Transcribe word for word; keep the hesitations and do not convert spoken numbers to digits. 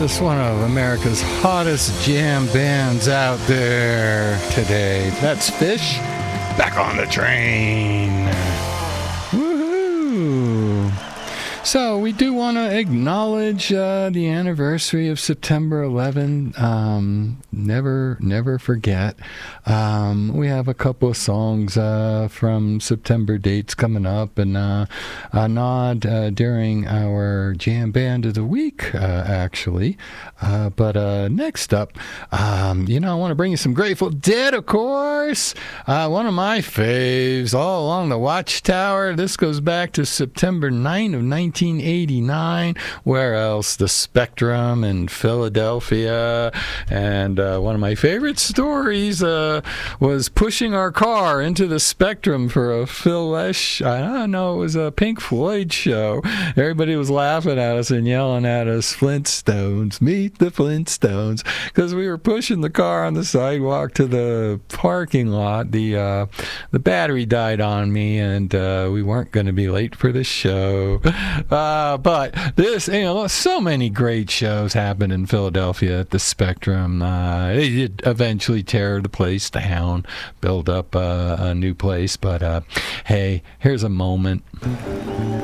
Just one of America's hottest jam bands out there today. That's Fish, back on the train. Woohoo! So we do want to acknowledge uh, the anniversary of September eleventh. Um, never, never forget. Um, we have a couple of songs uh, from September dates coming up, and uh, a nod uh, during our Jam Band of the Week, uh, actually. Uh, but uh, next up, um, you know, I want to bring you some Grateful Dead, of course. Uh, one of my faves, all along the Watchtower. This goes back to September ninth of nineteen eighty-nine. Where else? The Spectrum in Philadelphia. And uh, one of my favorite stories uh, was pushing our car into the Spectrum for a Phil Lesh, I don't know, it was a Pink Floyd show. Everybody was laughing at us and yelling at us, Flintstones, meet the Flintstones, because we were pushing the car on the sidewalk to the parking lot. The uh, the battery died on me, and uh, we weren't going to be late for the show. Uh, but this, you know, so many great shows happened in Philadelphia at the Spectrum. Uh, they did eventually tear the place down, build up uh, a new place. But uh, hey, here's a moment.